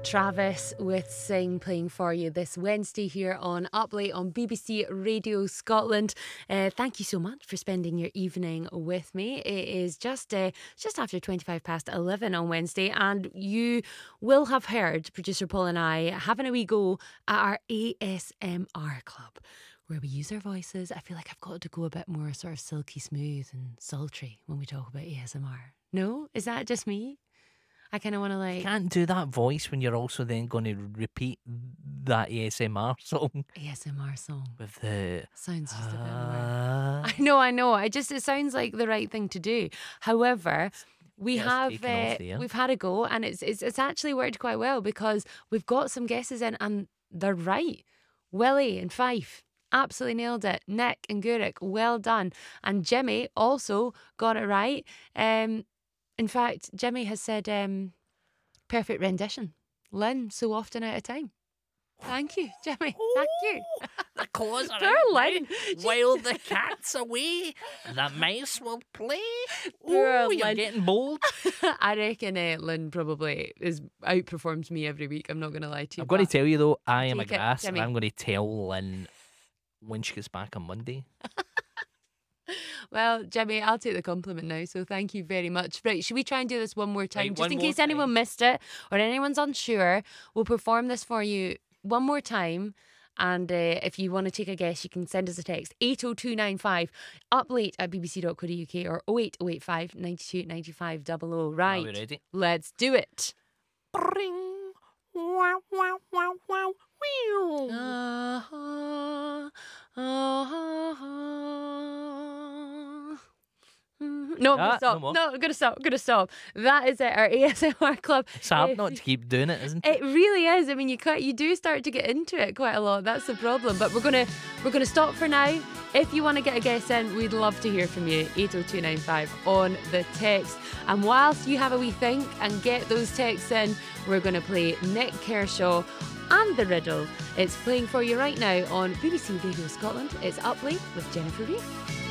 Travis with Sing playing for you this Wednesday here on Up Late on BBC Radio Scotland. Thank you so much for spending your evening with me. It is just after 11:25 on Wednesday, and you will have heard producer Paul and I having a wee go at our ASMR club, where we use our voices. I feel like I've got to go a bit more sort of silky smooth and sultry when we talk about ASMR. No? Is that just me? I kind of want to You can't do that voice when you're also then going to repeat that ASMR song. ASMR song. With the... Sounds just a bit more... I know. It sounds like the right thing to do. However, we've had a go, and it's actually worked quite well, because we've got some guesses in and they're right. Willie and Fife absolutely nailed it. Nick and Guruk, well done. And Jimmy also got it right. In fact, Jimmy has said perfect rendition. Lynn, so often out of time. Thank you, Jimmy. Thank you. The claws are Poor out Lynn. now. While the cat's away, the mice will play. Poor You're Lynn. getting bold. I reckon Lynn probably outperforms me every week. I'm not going to lie to you. I'm going to tell you though, I am a Take it, grass, and Jimmy. I'm going to tell Lynn when she gets back on Monday. Well, Jimmy, I'll take the compliment now, so thank you very much. Right, should we try and do this one more time? Right, Just one in more case anyone time. missed it or anyone's unsure, we'll perform this for you one more time. And if you want to take a guess, you can send us a text 80295 uplate@bbc.co.uk or 08085 92 95 00. Right, Are we ready? let's do it. Ring. Wow, wow, wow, wow. Whew. No, I'm gonna stop. no more. No, I'm gonna stop. That is it, our ASMR club. It's hard not to keep doing it, isn't it? It really is. I mean, you do start to get into it quite a lot. That's the problem. But we're gonna stop for now. If you want to get a guess in, we'd love to hear from you. 80295 on the text. And whilst you have a wee think and get those texts in, we're gonna play Nick Kershaw and The Riddle. It's playing for you right now on BBC Radio Scotland. It's Up Late with Jennifer Reeve.